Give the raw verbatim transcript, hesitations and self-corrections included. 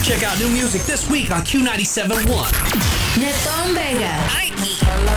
Check out new music this week on Q ninety-seven point one. Neton Vega. Ay,